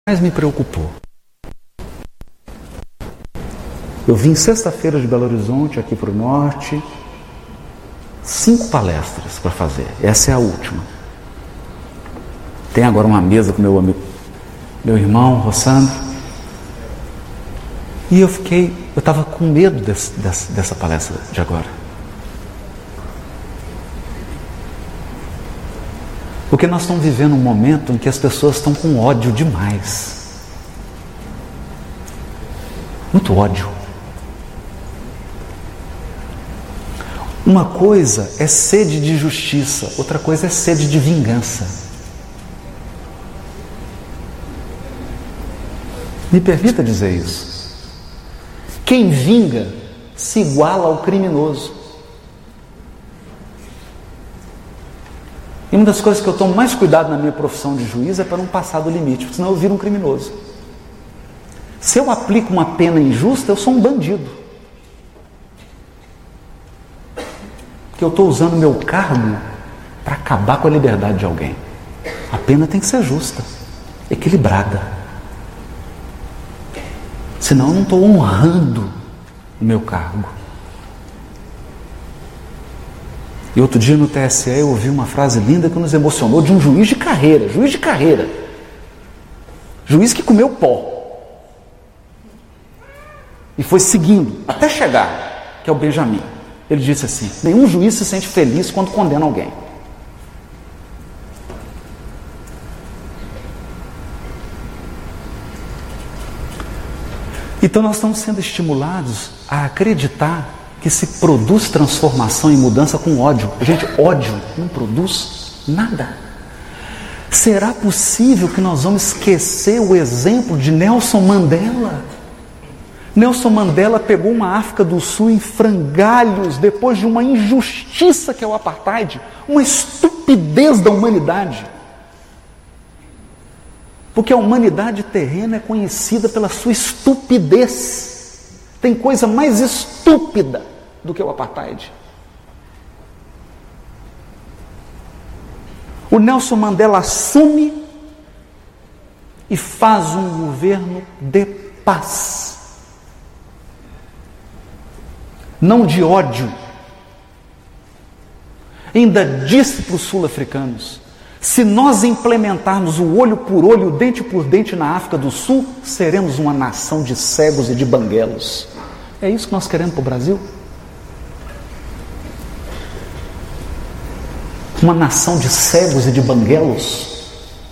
mais me preocupou. Eu vim sexta-feira de Belo Horizonte, aqui para o norte, 5 palestras para fazer. Essa é a última. Tem agora uma mesa com meu meu irmão, Rossandro. E eu estava com medo dessa palestra de agora. Porque nós estamos vivendo um momento em que as pessoas estão com ódio demais. Muito ódio. Uma coisa é sede de justiça, outra coisa é sede de vingança. Me permita dizer isso. Quem vinga se iguala ao criminoso. E uma das coisas que eu tomo mais cuidado na minha profissão de juiz é para não passar do limite, porque senão eu viro um criminoso. Se eu aplico uma pena injusta, eu sou um bandido. Porque eu estou usando meu cargo para acabar com a liberdade de alguém. A pena tem que ser justa, equilibrada. Senão eu não estou honrando o meu cargo. E outro dia no TSE eu ouvi uma frase linda que nos emocionou, de um juiz de carreira. Juiz que comeu pó. E foi seguindo, até chegar, que é o Benjamin. Ele disse assim: nenhum juiz se sente feliz quando condena alguém. Então nós estamos sendo estimulados a acreditar que se produz transformação e mudança com ódio. Gente, ódio não produz nada. Será possível que nós vamos esquecer o exemplo de Nelson Mandela? Nelson Mandela pegou uma África do Sul em frangalhos depois de uma injustiça que é o apartheid, uma estupidez da humanidade. Porque a humanidade terrena é conhecida pela sua estupidez. Tem coisa mais estúpida do que o apartheid. O Nelson Mandela assume e faz um governo de paz. Não de ódio. Ainda disse para os sul-africanos: se nós implementarmos o olho por olho, o dente por dente na África do Sul, seremos uma nação de cegos e de banguelos. É isso que nós queremos para o Brasil? Uma nação de cegos e de banguelos?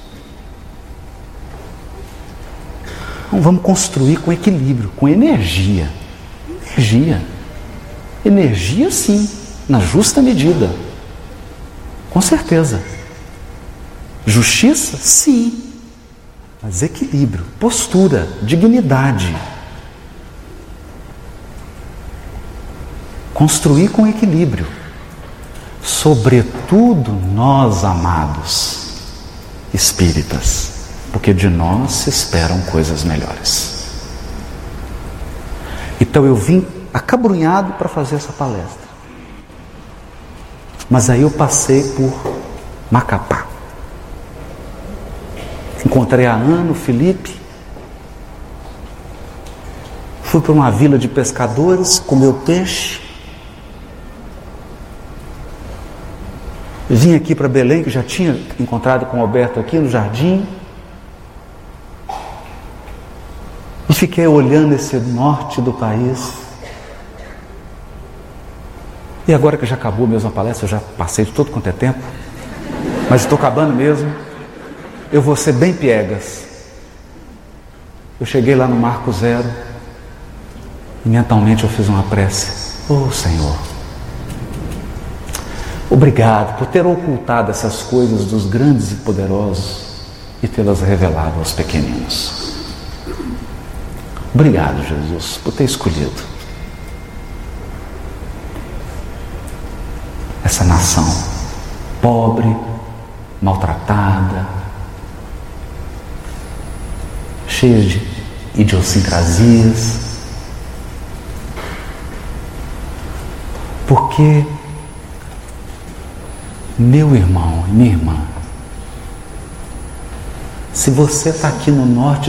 Então vamos construir com equilíbrio, com energia. Energia sim, na justa medida. Com certeza. Justiça? Sim. Mas equilíbrio, postura, dignidade. Construir com equilíbrio. Sobretudo nós, amados espíritas, porque de nós se esperam coisas melhores. Então eu vim acabrunhado para fazer essa palestra. Mas aí eu passei por Macapá. Encontrei a Ana, o Felipe. Fui para uma vila de pescadores, comeu peixe. Vim aqui para Belém, que já tinha encontrado com o Alberto aqui no jardim. E fiquei olhando esse norte do país. E agora que já acabou mesmo a palestra, eu já passei de todo quanto é tempo, mas estou acabando mesmo, eu vou ser bem piegas. Eu cheguei lá no Marco Zero e mentalmente eu fiz uma prece. Oh Senhor, obrigado por ter ocultado essas coisas dos grandes e poderosos e tê-las revelado aos pequeninos. Obrigado, Jesus, por ter escolhido essa nação pobre, maltratada, cheia de idiosincrasias, porque meu irmão e minha irmã, Se você está aqui no norte